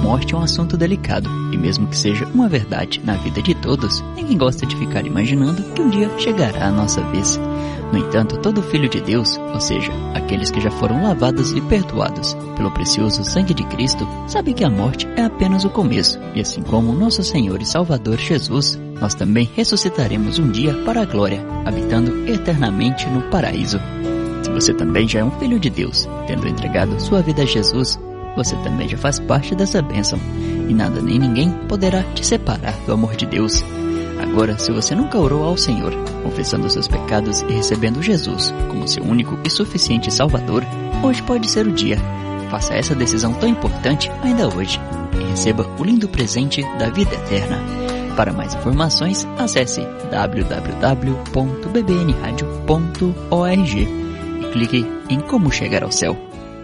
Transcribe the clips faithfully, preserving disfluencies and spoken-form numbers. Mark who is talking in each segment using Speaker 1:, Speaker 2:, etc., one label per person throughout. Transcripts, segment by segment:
Speaker 1: morte é um assunto delicado, e mesmo que seja uma verdade na vida de todos, ninguém gosta de ficar imaginando que um dia chegará a nossa vez. No entanto, todo filho de Deus, ou seja, aqueles que já foram lavados e perdoados pelo precioso sangue de Cristo, sabe que a morte é apenas o começo, e assim como nosso Senhor e Salvador Jesus, nós também ressuscitaremos um dia para a glória, habitando eternamente no paraíso. Se você também já é um filho de Deus, tendo entregado sua vida a Jesus, você também já faz parte dessa bênção, e nada nem ninguém poderá te separar do amor de Deus. Agora, se você nunca orou ao Senhor, confessando seus pecados e recebendo Jesus como seu único e suficiente Salvador, hoje pode ser o dia. Faça essa decisão tão importante ainda hoje e receba o lindo presente da vida eterna. Para mais informações, acesse w w w ponto b b n radio ponto org e clique em Como Chegar ao Céu.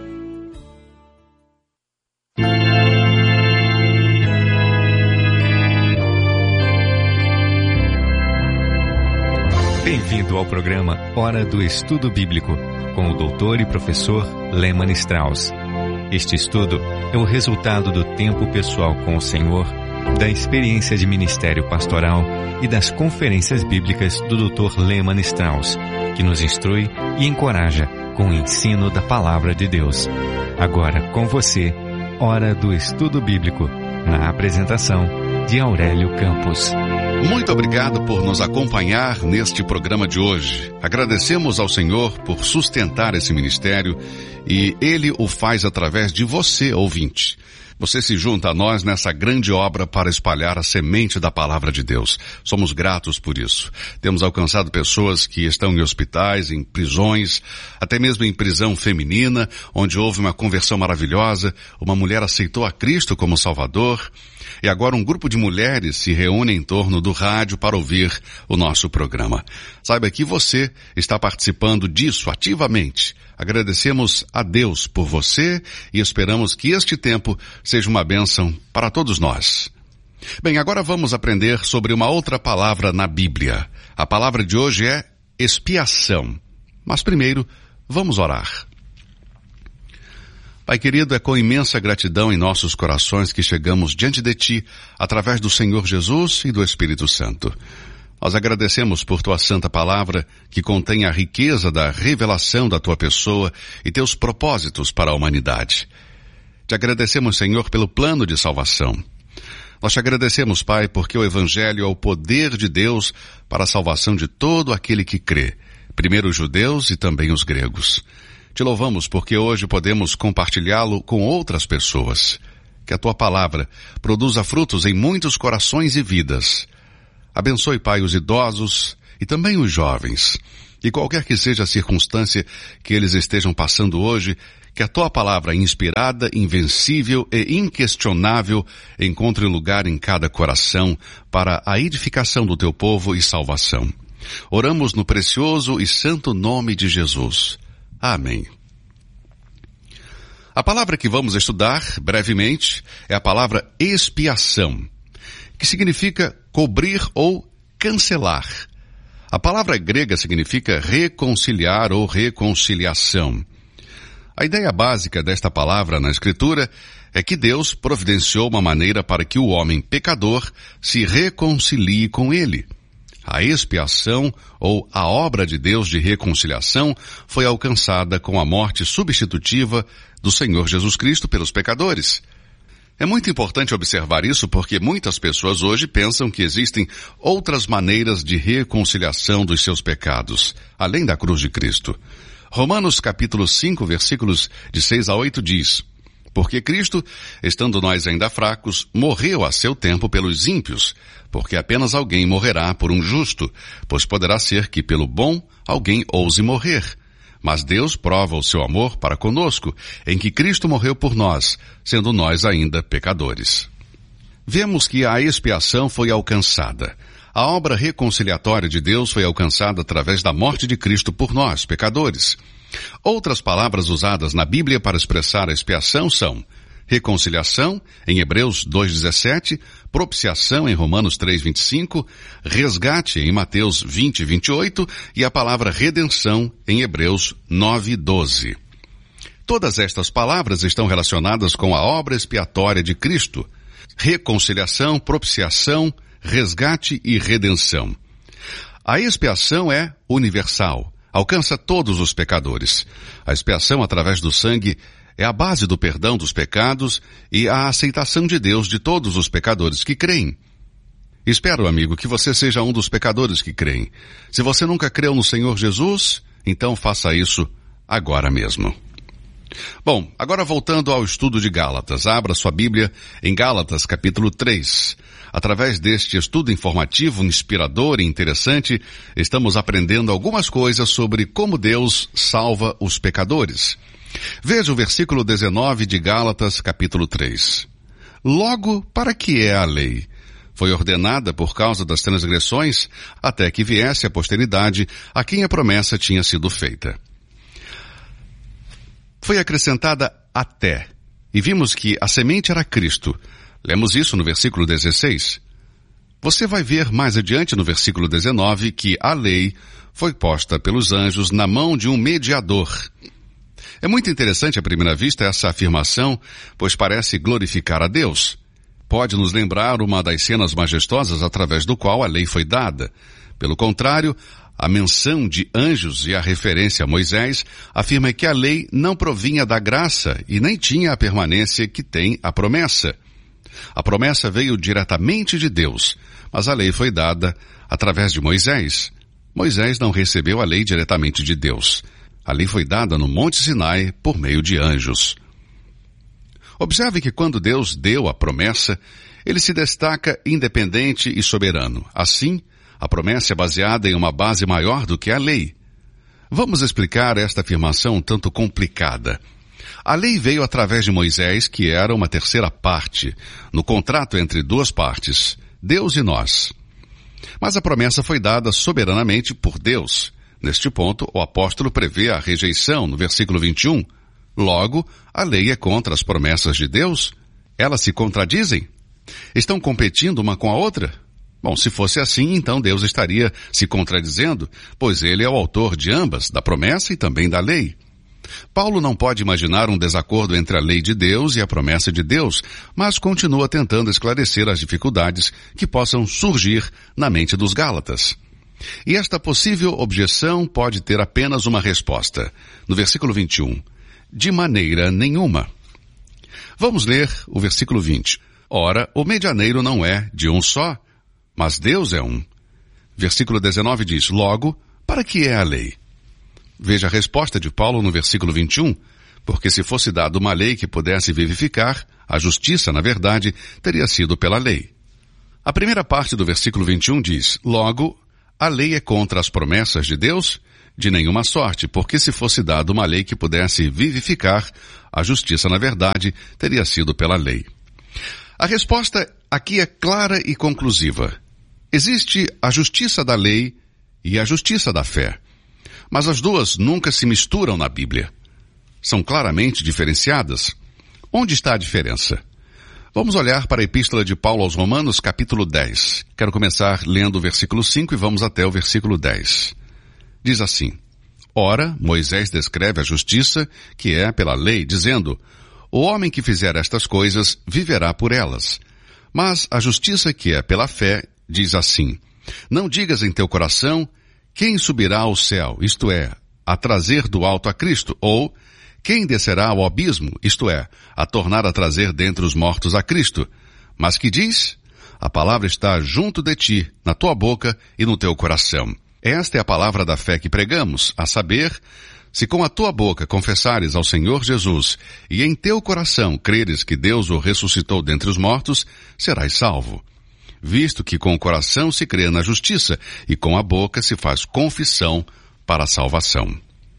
Speaker 2: Bem-vindo ao programa Hora do Estudo Bíblico, com o doutor e professor Lehman Strauss. Este estudo é o resultado do tempo pessoal com o Senhor, da experiência de ministério pastoral e das conferências bíblicas do doutor Lehman Strauss, que nos instrui e encoraja com o ensino da Palavra de Deus. Agora, com você, Hora do Estudo Bíblico, na apresentação de Aurélio Campos.
Speaker 3: Muito obrigado por nos acompanhar neste programa de hoje. Agradecemos ao Senhor por sustentar esse ministério e Ele o faz através de você, ouvinte. Você se junta a nós nessa grande obra para espalhar a semente da Palavra de Deus. Somos gratos por isso. Temos alcançado pessoas que estão em hospitais, em prisões, até mesmo em prisão feminina, onde houve uma conversão maravilhosa, uma mulher aceitou a Cristo como Salvador, e agora um grupo de mulheres se reúne em torno do rádio para ouvir o nosso programa. Saiba que você está participando disso ativamente. Agradecemos a Deus por você e esperamos que este tempo seja uma bênção para todos nós. Bem, agora vamos aprender sobre uma outra palavra na Bíblia. A palavra de hoje é expiação. Mas primeiro, vamos orar. Pai querido, é com imensa gratidão em nossos corações que chegamos diante de Ti, através do Senhor Jesus e do Espírito Santo. Nós agradecemos por Tua santa palavra, que contém a riqueza da revelação da Tua pessoa e Teus propósitos para a humanidade. Te agradecemos, Senhor, pelo plano de salvação. Nós te agradecemos, Pai, porque o Evangelho é o poder de Deus para a salvação de todo aquele que crê, primeiro os judeus e também os gregos. Te louvamos porque hoje podemos compartilhá-lo com outras pessoas. Que a Tua palavra produza frutos em muitos corações e vidas. Abençoe, Pai, os idosos e também os jovens. E qualquer que seja a circunstância que eles estejam passando hoje, que a Tua palavra inspirada, invencível e inquestionável encontre lugar em cada coração para a edificação do Teu povo e salvação. Oramos no precioso e santo nome de Jesus. Amém. A palavra que vamos estudar brevemente é a palavra expiação, que significa cobrir ou cancelar. A palavra grega significa reconciliar ou reconciliação. A ideia básica desta palavra na Escritura é que Deus providenciou uma maneira para que o homem pecador se reconcilie com Ele. A expiação, ou a obra de Deus de reconciliação, foi alcançada com a morte substitutiva do Senhor Jesus Cristo pelos pecadores. É muito importante observar isso porque muitas pessoas hoje pensam que existem outras maneiras de reconciliação dos seus pecados, além da cruz de Cristo. Romanos capítulo cinco, versículos de seis a oito diz: Porque Cristo, estando nós ainda fracos, morreu a seu tempo pelos ímpios, porque apenas alguém morrerá por um justo, pois poderá ser que pelo bom alguém ouse morrer. Mas Deus prova o seu amor para conosco, em que Cristo morreu por nós, sendo nós ainda pecadores. Vemos que a expiação foi alcançada. A obra reconciliatória de Deus foi alcançada através da morte de Cristo por nós, pecadores. Outras palavras usadas na Bíblia para expressar a expiação são reconciliação, em Hebreus dois, dezessete, propiciação, em Romanos três, vinte e cinco, resgate, em Mateus vinte, vinte e oito, e a palavra redenção, em Hebreus nove, doze. Todas estas palavras estão relacionadas com a obra expiatória de Cristo: reconciliação, propiciação, resgate e redenção. A expiação é universal, alcança todos os pecadores. A expiação através do sangue é a base do perdão dos pecados e a aceitação de Deus de todos os pecadores que creem. Espero, amigo, que você seja um dos pecadores que creem. Se você nunca creu no Senhor Jesus, então faça isso agora mesmo. Bom, agora voltando ao estudo de Gálatas, abra sua Bíblia em Gálatas capítulo três. Através deste estudo informativo, inspirador e interessante, estamos aprendendo algumas coisas sobre como Deus salva os pecadores. Veja o versículo dezenove de Gálatas capítulo três. Logo, para que é a lei? Foi ordenada por causa das transgressões, até que viesse a posteridade a quem a promessa tinha sido feita. Foi acrescentada até, e vimos que a semente era Cristo. Lemos isso no versículo dezesseis. Você vai ver mais adiante no versículo dezenove que a lei foi posta pelos anjos na mão de um mediador. É muito interessante à primeira vista essa afirmação, pois parece glorificar a Deus. Pode nos lembrar uma das cenas majestosas através do qual a lei foi dada. Pelo contrário, a menção de anjos e a referência a Moisés afirma que a lei não provinha da graça e nem tinha a permanência que tem a promessa. A promessa veio diretamente de Deus, mas a lei foi dada através de Moisés. Moisés não recebeu a lei diretamente de Deus. A lei foi dada no Monte Sinai por meio de anjos. Observe que quando Deus deu a promessa, ele se destaca independente e soberano. Assim, a promessa é baseada em uma base maior do que a lei. Vamos explicar esta afirmação um tanto complicada. A lei veio através de Moisés, que era uma terceira parte, no contrato entre duas partes, Deus e nós. Mas a promessa foi dada soberanamente por Deus. Neste ponto, o apóstolo prevê a rejeição no versículo vinte e um. Logo, a lei é contra as promessas de Deus? Elas se contradizem? Estão competindo uma com a outra? Bom, se fosse assim, então Deus estaria se contradizendo, pois ele é o autor de ambas, da promessa e também da lei. Paulo não pode imaginar um desacordo entre a lei de Deus e a promessa de Deus, mas continua tentando esclarecer as dificuldades que possam surgir na mente dos Gálatas. E esta possível objeção pode ter apenas uma resposta. No versículo vinte e um, de maneira nenhuma. Vamos ler o versículo vinte. Ora, o medianeiro não é de um só, mas Deus é um. Versículo dezenove diz, logo, para que é a lei? Veja a resposta de Paulo no versículo vinte e um, porque se fosse dada uma lei que pudesse vivificar, a justiça, na verdade, teria sido pela lei. A primeira parte do versículo vinte e um diz, logo, a lei é contra as promessas de Deus? De nenhuma sorte, porque se fosse dada uma lei que pudesse vivificar, a justiça, na verdade, teria sido pela lei. A resposta aqui é clara e conclusiva. Existe a justiça da lei e a justiça da fé. Mas as duas nunca se misturam na Bíblia. São claramente diferenciadas. Onde está a diferença? Vamos olhar para a Epístola de Paulo aos Romanos, capítulo dez. Quero começar lendo o versículo cinco e vamos até o versículo dez. Diz assim, ora, Moisés descreve a justiça que é pela lei, dizendo, o homem que fizer estas coisas viverá por elas. Mas a justiça que é pela fé diz assim, não digas em teu coração, quem subirá ao céu, isto é, a trazer do alto a Cristo, ou quem descerá ao abismo, isto é, a tornar a trazer dentre os mortos a Cristo. Mas que diz? A palavra está junto de ti, na tua boca e no teu coração. Esta é a palavra da fé que pregamos, a saber, se com a tua boca confessares ao Senhor Jesus e em teu coração creres que Deus o ressuscitou dentre os mortos, serás salvo. Visto que com o coração se crê na justiça e com a boca se faz confissão para a salvação.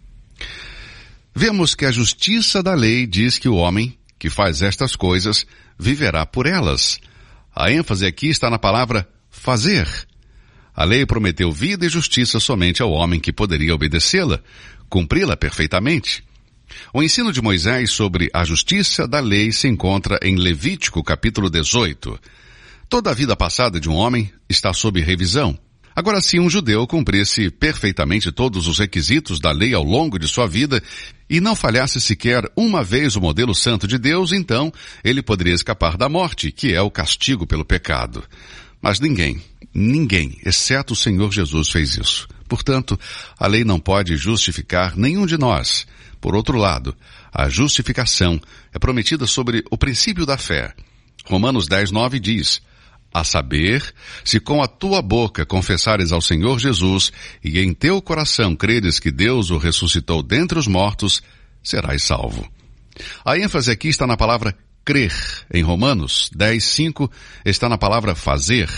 Speaker 3: Vemos que a justiça da lei diz que o homem que faz estas coisas viverá por elas. A ênfase aqui está na palavra fazer. A lei prometeu vida e justiça somente ao homem que poderia obedecê-la, cumpri-la perfeitamente. O ensino de Moisés sobre a justiça da lei se encontra em Levítico capítulo dezoito. Toda a vida passada de um homem está sob revisão. Agora, se um judeu cumprisse perfeitamente todos os requisitos da lei ao longo de sua vida e não falhasse sequer uma vez o modelo santo de Deus, então ele poderia escapar da morte, que é o castigo pelo pecado. Mas ninguém, ninguém, exceto o Senhor Jesus, fez isso. Portanto, a lei não pode justificar nenhum de nós. Por outro lado, a justificação é prometida sobre o princípio da fé. Romanos dez, nove diz: a saber, se com a tua boca confessares ao Senhor Jesus e em teu coração creres que Deus o ressuscitou dentre os mortos, serás salvo. A ênfase aqui está na palavra crer. Em Romanos dez, cinco está na palavra fazer.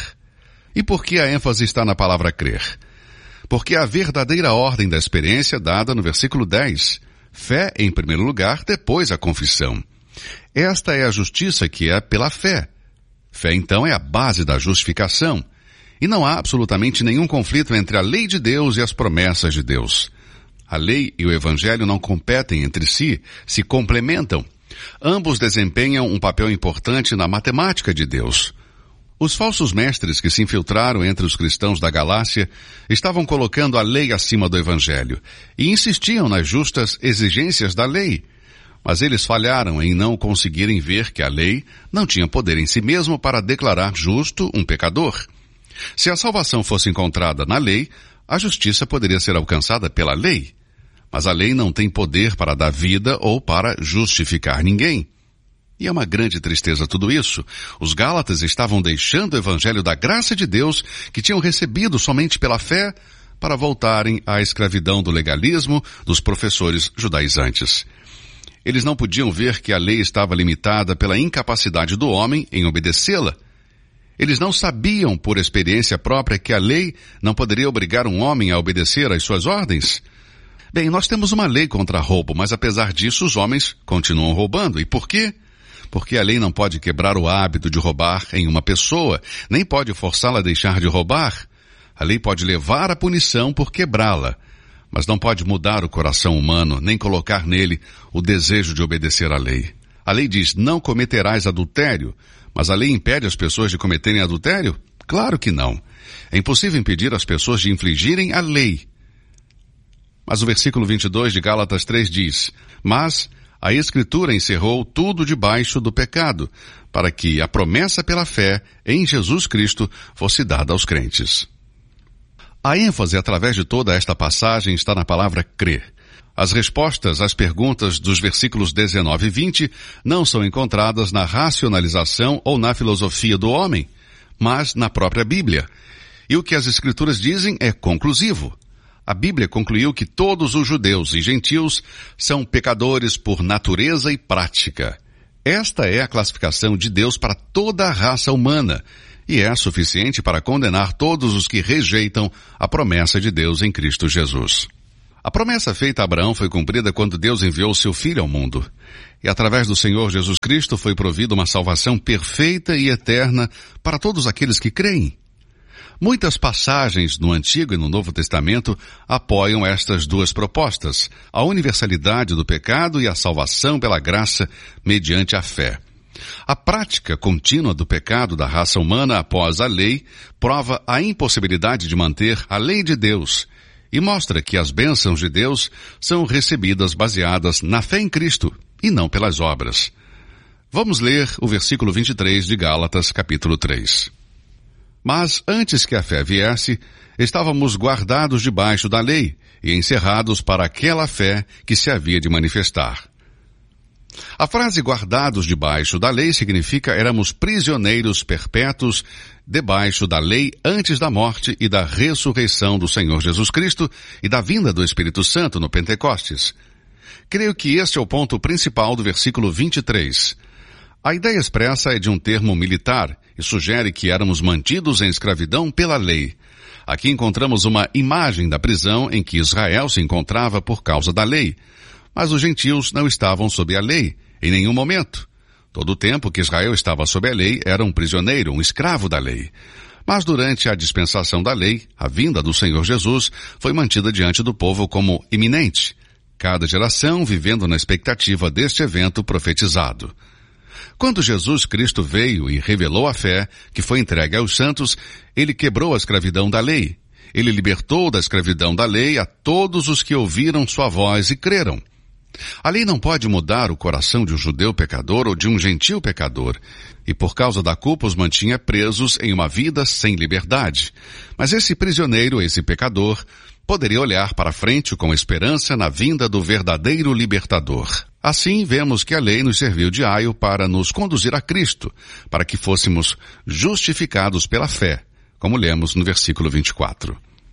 Speaker 3: E por que a ênfase está na palavra crer? Porque a verdadeira ordem da experiência dada no versículo dez. Fé em primeiro lugar, depois a confissão. Esta é a justiça que é pela fé. Fé, então, é a base da justificação. E não há absolutamente nenhum conflito entre a lei de Deus e as promessas de Deus. A lei e o evangelho não competem entre si, se complementam. Ambos desempenham um papel importante na matemática de Deus. Os falsos mestres que se infiltraram entre os cristãos da Galácia estavam colocando a lei acima do evangelho e insistiam nas justas exigências da lei. Mas eles falharam em não conseguirem ver que a lei não tinha poder em si mesmo para declarar justo um pecador. Se a salvação fosse encontrada na lei, a justiça poderia ser alcançada pela lei. Mas a lei não tem poder para dar vida ou para justificar ninguém. E é uma grande tristeza tudo isso. Os Gálatas estavam deixando o evangelho da graça de Deus, que tinham recebido somente pela fé, para voltarem à escravidão do legalismo dos professores judaizantes. Eles não podiam ver que a lei estava limitada pela incapacidade do homem em obedecê-la. Eles não sabiam por experiência própria que a lei não poderia obrigar um homem a obedecer às suas ordens. Bem, nós temos uma lei contra roubo, mas apesar disso os homens continuam roubando. E por quê? Porque a lei não pode quebrar o hábito de roubar em uma pessoa, nem pode forçá-la a deixar de roubar. A lei pode levar à punição por quebrá-la, mas não pode mudar o coração humano, nem colocar nele o desejo de obedecer à lei. A lei diz, não cometerás adultério, mas a lei impede as pessoas de cometerem adultério? Claro que não. É impossível impedir as pessoas de infringirem a lei. Mas o versículo vinte e dois de Gálatas três diz, mas a Escritura encerrou tudo debaixo do pecado, para que a promessa pela fé em Jesus Cristo fosse dada aos crentes. A ênfase através de toda esta passagem está na palavra crer. As respostas às perguntas dos versículos dezenove e vinte não são encontradas na racionalização ou na filosofia do homem, mas na própria Bíblia. E o que as Escrituras dizem é conclusivo. A Bíblia concluiu que todos os judeus e gentios são pecadores por natureza e prática. Esta é a classificação de Deus para toda a raça humana, e é suficiente para condenar todos os que rejeitam a promessa de Deus em Cristo Jesus. A promessa feita a Abraão foi cumprida quando Deus enviou seu Filho ao mundo. E através do Senhor Jesus Cristo foi provida uma salvação perfeita e eterna para todos aqueles que creem. Muitas passagens no Antigo e no Novo Testamento apoiam estas duas propostas, a universalidade do pecado e a salvação pela graça mediante a fé. A prática contínua do pecado da raça humana após a lei prova a impossibilidade de manter a lei de Deus e mostra que as bênçãos de Deus são recebidas baseadas na fé em Cristo e não pelas obras. Vamos ler o versículo vinte e três de Gálatas, capítulo três. Mas antes que a fé viesse, estávamos guardados debaixo da lei e encerrados para aquela fé que se havia de manifestar. A frase guardados debaixo da lei significa éramos prisioneiros perpétuos debaixo da lei antes da morte e da ressurreição do Senhor Jesus Cristo e da vinda do Espírito Santo no Pentecostes. Creio que este é o ponto principal do versículo vinte e três. A ideia expressa é de um termo militar e sugere que éramos mantidos em escravidão pela lei. Aqui encontramos uma imagem da prisão em que Israel se encontrava por causa da lei. Mas os gentios não estavam sob a lei, em nenhum momento. Todo o tempo que Israel estava sob a lei era um prisioneiro, um escravo da lei. Mas durante a dispensação da lei, a vinda do Senhor Jesus foi mantida diante do povo como iminente, cada geração vivendo na expectativa deste evento profetizado. Quando Jesus Cristo veio e revelou a fé, que foi entregue aos santos, ele quebrou a escravidão da lei, Ele libertou da escravidão da lei a todos os que ouviram sua voz e creram. A lei não pode mudar o coração de um judeu pecador ou de um gentil pecador, e por causa da culpa os mantinha presos em uma vida sem liberdade. Mas esse prisioneiro, esse pecador, poderia olhar para frente com esperança na vinda do verdadeiro libertador. Assim, vemos que a lei nos serviu de aio para nos conduzir a Cristo, para que fôssemos justificados pela fé, como lemos no versículo vinte e quatro.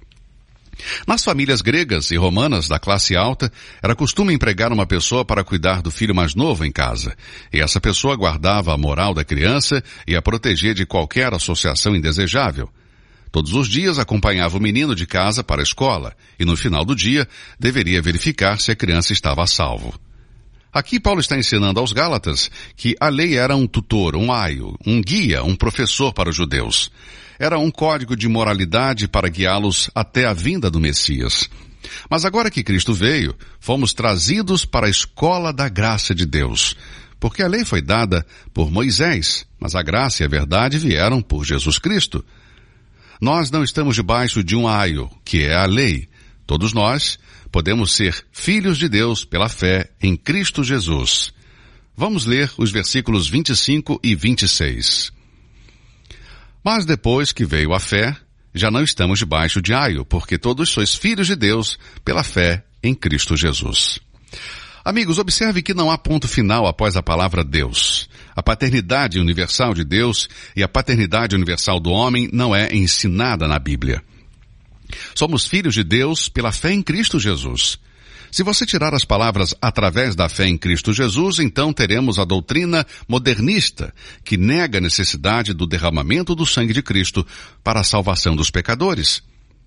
Speaker 3: Nas famílias gregas e romanas da classe alta, era costume empregar uma pessoa para cuidar do filho mais novo em casa, e essa pessoa guardava a moral da criança e a protegia de qualquer associação indesejável. Todos os dias acompanhava o menino de casa para a escola, e no final do dia deveria verificar se a criança estava a salvo. Aqui Paulo está ensinando aos Gálatas que a lei era um tutor, um aio, um guia, um professor para os judeus. Era um código de moralidade para guiá-los até a vinda do Messias. Mas agora que Cristo veio, fomos trazidos para a escola da graça de Deus, porque a lei foi dada por Moisés, mas a graça e a verdade vieram por Jesus Cristo. Nós não estamos debaixo de um aio, que é a lei. Todos nós podemos ser filhos de Deus pela fé em Cristo Jesus. Vamos ler os versículos vinte e cinco e vinte e seis. Mas depois que veio a fé, já não estamos debaixo de aio, porque todos sois filhos de Deus pela fé em Cristo Jesus. Amigos, observe que não há ponto final após a palavra Deus. A paternidade universal de Deus e a paternidade universal do homem não é ensinada na Bíblia. Somos filhos de Deus pela fé em Cristo Jesus. Se você tirar as palavras através da fé em Cristo Jesus, então teremos a doutrina modernista, que nega a necessidade do derramamento do sangue de Cristo para a salvação dos pecadores.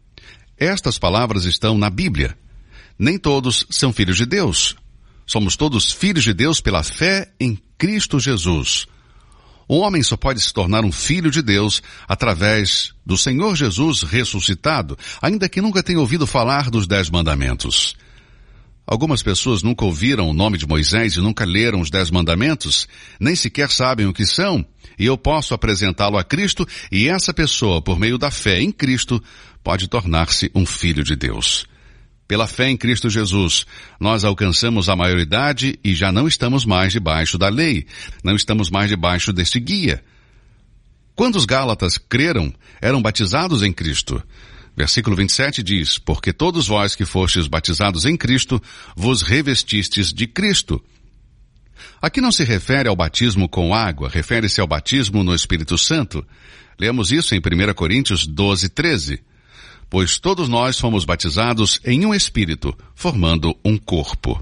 Speaker 3: Estas palavras estão na Bíblia. Nem todos são filhos de Deus. Somos todos filhos de Deus pela fé em Cristo Jesus. O homem só pode se tornar um filho de Deus através do Senhor Jesus ressuscitado, ainda que nunca tenha ouvido falar dos Dez Mandamentos. Algumas pessoas nunca ouviram o nome de Moisés e nunca leram os Dez Mandamentos, nem sequer sabem o que são, e eu posso apresentá-lo a Cristo, e essa pessoa, por meio da fé em Cristo, pode tornar-se um filho de Deus. Pela fé em Cristo Jesus, nós alcançamos a maioridade e já não estamos mais debaixo da lei, não estamos mais debaixo deste guia. Quando os Gálatas creram, eram batizados em Cristo. Versículo vinte e sete diz, porque todos vós que fostes batizados em Cristo, vos revestistes de Cristo. Aqui não se refere ao batismo com água, refere-se ao batismo no Espírito Santo. Lemos isso em primeira Coríntios doze, treze. Pois todos nós fomos batizados em um Espírito, formando um corpo.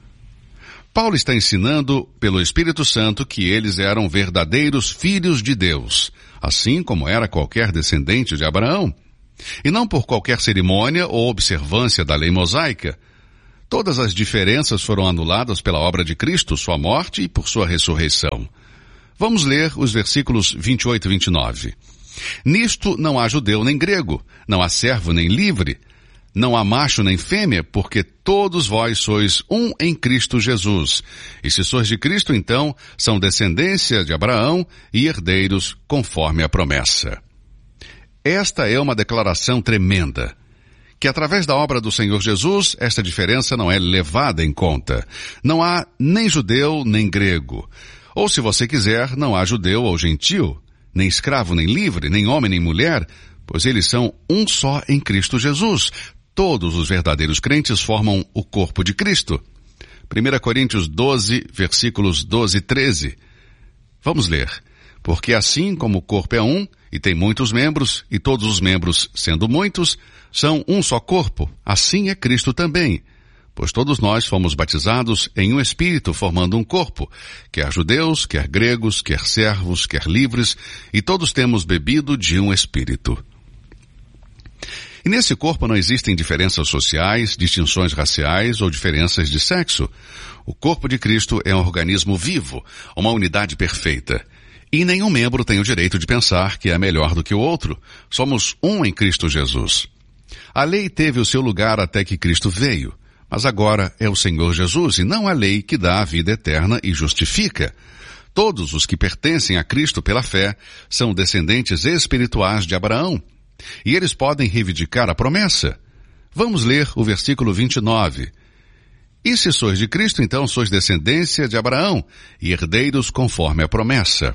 Speaker 3: Paulo está ensinando pelo Espírito Santo que eles eram verdadeiros filhos de Deus, assim como era qualquer descendente de Abraão. E não por qualquer cerimônia ou observância da lei mosaica. Todas as diferenças foram anuladas pela obra de Cristo, sua morte e por sua ressurreição. Vamos ler os versículos vinte e oito e vinte e nove. Nisto não há judeu nem grego, não há servo nem livre, não há macho nem fêmea, porque todos vós sois um em Cristo Jesus. E se sois de Cristo, então, são descendência de Abraão e herdeiros conforme a promessa. Esta é uma declaração tremenda, que através da obra do Senhor Jesus, esta diferença não é levada em conta. Não há nem judeu nem grego. Ou se você quiser, não há judeu ou gentil, nem escravo nem livre, nem homem nem mulher, pois eles são um só em Cristo Jesus. Todos os verdadeiros crentes formam o corpo de Cristo. primeira Coríntios doze, versículos doze e treze. Vamos ler. Porque assim como o corpo é um, e tem muitos membros, e todos os membros, sendo muitos, são um só corpo, assim é Cristo também. Pois todos nós fomos batizados em um Espírito, formando um corpo, quer judeus, quer gregos, quer servos, quer livres, e todos temos bebido de um Espírito. E nesse corpo não existem diferenças sociais, distinções raciais ou diferenças de sexo. O corpo de Cristo é um organismo vivo, uma unidade perfeita. E nenhum membro tem o direito de pensar que é melhor do que o outro. Somos um em Cristo Jesus. A lei teve o seu lugar até que Cristo veio, mas agora é o Senhor Jesus e não a lei que dá a vida eterna e justifica. Todos os que pertencem a Cristo pela fé são descendentes espirituais de Abraão. E eles podem reivindicar a promessa. Vamos ler o versículo vinte e nove. E se sois de Cristo, então sois descendência de Abraão e herdeiros conforme a promessa.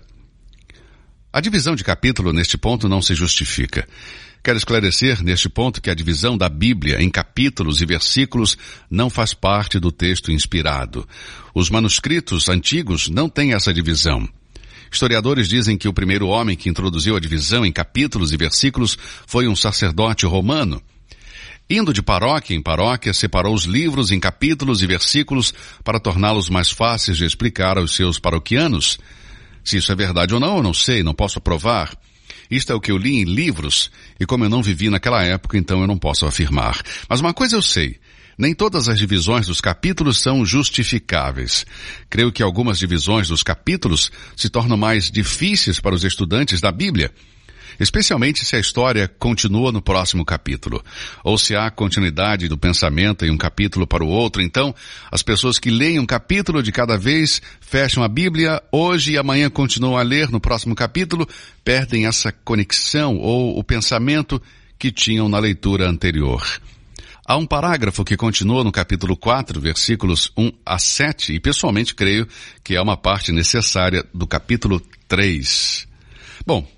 Speaker 3: A divisão de capítulo neste ponto não se justifica. Quero esclarecer neste ponto que a divisão da Bíblia em capítulos e versículos não faz parte do texto inspirado. Os manuscritos antigos não têm essa divisão. Historiadores dizem que o primeiro homem que introduziu a divisão em capítulos e versículos foi um sacerdote romano. Indo de paróquia em paróquia, separou os livros em capítulos e versículos para torná-los mais fáceis de explicar aos seus paroquianos. Se isso é verdade ou não, eu não sei, não posso provar. Isto é o que eu li em livros, e como eu não vivi naquela época, então eu não posso afirmar. Mas uma coisa eu sei, nem todas as divisões dos capítulos são justificáveis. Creio que algumas divisões dos capítulos se tornam mais difíceis para os estudantes da Bíblia, especialmente se a história continua no próximo capítulo, ou se há continuidade do pensamento em um capítulo para o outro. Então, as pessoas que leem um capítulo de cada vez, fecham a Bíblia, hoje e amanhã continuam a ler no próximo capítulo, perdem essa conexão ou o pensamento que tinham na leitura anterior. Há um parágrafo que continua no capítulo quatro, versículos um a sete, e pessoalmente creio que é uma parte necessária do capítulo três. Bom,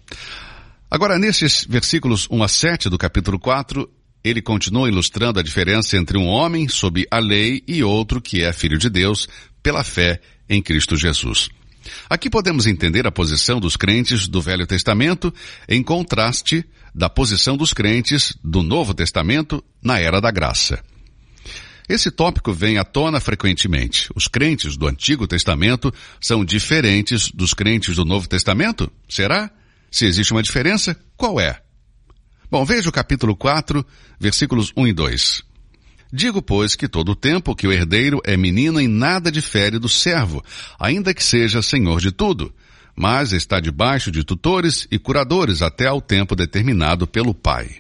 Speaker 3: agora, nesses versículos um a sete do capítulo quatro, ele continua ilustrando a diferença entre um homem sob a lei e outro que é filho de Deus pela fé em Cristo Jesus. Aqui podemos entender a posição dos crentes do Velho Testamento em contraste da posição dos crentes do Novo Testamento na Era da Graça. Esse tópico vem à tona frequentemente. Os crentes do Antigo Testamento são diferentes dos crentes do Novo Testamento? Será? Se existe uma diferença, qual é? Bom, veja o capítulo quatro, versículos um e dois. Digo, pois, que todo o tempo que o herdeiro é menino em nada difere do servo, ainda que seja senhor de tudo, mas está debaixo de tutores e curadores até ao tempo determinado pelo pai.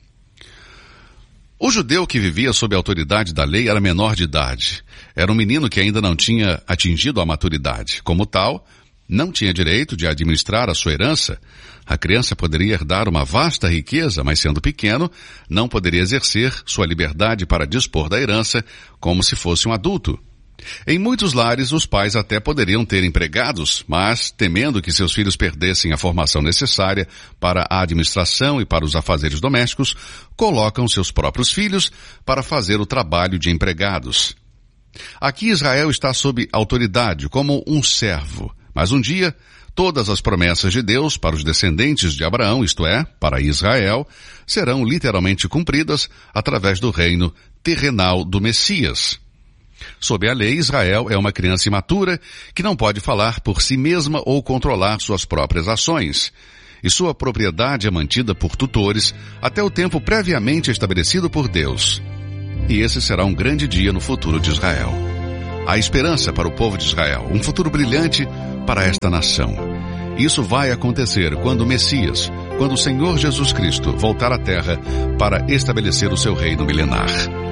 Speaker 3: O judeu que vivia sob a autoridade da lei era menor de idade. Era um menino que ainda não tinha atingido a maturidade. Como tal, não tinha direito de administrar a sua herança. A criança poderia herdar uma vasta riqueza, mas sendo pequeno, não poderia exercer sua liberdade para dispor da herança como se fosse um adulto. Em muitos lares, os pais até poderiam ter empregados, mas, temendo que seus filhos perdessem a formação necessária para a administração e para os afazeres domésticos, colocam seus próprios filhos para fazer o trabalho de empregados. Aqui Israel está sob autoridade, como um servo. Mas um dia, todas as promessas de Deus para os descendentes de Abraão, isto é, para Israel, serão literalmente cumpridas através do reino terrenal do Messias. Sob a lei, Israel é uma criança imatura que não pode falar por si mesma ou controlar suas próprias ações. E sua propriedade é mantida por tutores até o tempo previamente estabelecido por Deus. E esse será um grande dia no futuro de Israel. Há esperança para o povo de Israel, um futuro brilhante para esta nação. Isso vai acontecer quando o Messias, quando o Senhor Jesus Cristo voltar à terra para estabelecer o seu reino milenar.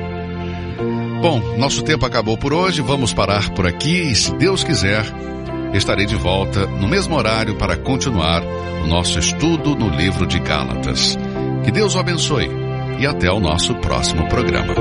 Speaker 3: Bom, nosso tempo acabou por hoje, vamos parar por aqui e, se Deus quiser, estarei de volta no mesmo horário para continuar o nosso estudo no livro de Gálatas. Que Deus o abençoe e até o nosso próximo programa.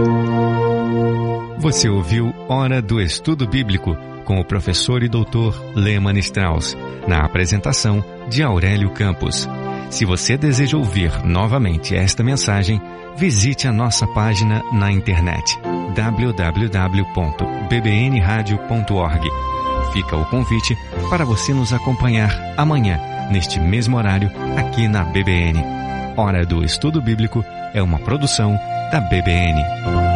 Speaker 2: Você ouviu Hora do Estudo Bíblico com o professor e doutor Lehmann Strauss, na apresentação de Aurélio Campos. Se você deseja ouvir novamente esta mensagem, visite a nossa página na internet w w w ponto b b n radio ponto org. Fica o convite para você nos acompanhar amanhã, neste mesmo horário, aqui na B B N. Hora do Estudo Bíblico é uma produção da B B N.